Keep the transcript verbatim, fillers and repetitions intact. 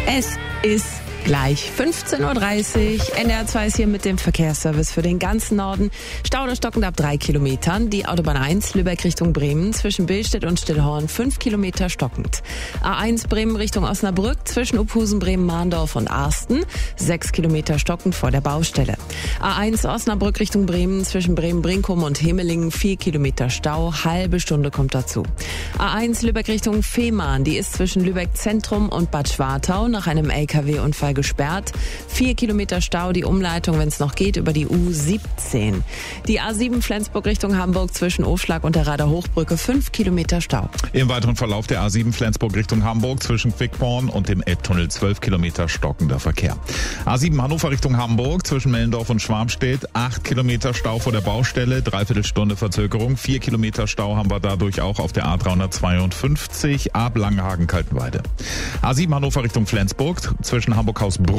Es ist gleich fünfzehn Uhr dreißig. N D R zwei ist hier mit dem Verkehrsservice für den ganzen Norden. Stau oder stockend ab drei Kilometern. Die Autobahn eins Lübeck Richtung Bremen zwischen Billstedt und Stillhorn fünf Kilometer stockend. A eins Bremen Richtung Osnabrück zwischen Uphusen, Bremen, Mahndorf und Arsten sechs Kilometer stockend vor der Baustelle. A eins Osnabrück Richtung Bremen zwischen Bremen-Brinkum und Hemelingen vier Kilometer Stau, halbe Stunde kommt dazu. A eins Lübeck Richtung Fehmarn, die ist zwischen Lübeck Zentrum und Bad Schwartau nach einem L K W-Unfall gesperrt. Vier Kilometer Stau, die Umleitung, wenn es noch geht, über die U siebzehn. Die A sieben Flensburg Richtung Hamburg zwischen Ofschlag und der Rader Hochbrücke fünf Kilometer Stau. Im weiteren Verlauf der A sieben Flensburg Richtung Hamburg zwischen Quickborn und dem Elbtunnel zwölf Kilometer stockender Verkehr. A sieben Hannover Richtung Hamburg zwischen Mellendorf und Schwabstedt acht Kilometer Stau vor der Baustelle, Dreiviertelstunde Verzögerung. vier Kilometer Stau haben wir dadurch auch auf der A dreihundertzweiundfünfzig ab Langenhagen-Kaltenweide. A sieben Hannover Richtung Flensburg zwischen Hamburg-Hausbrunn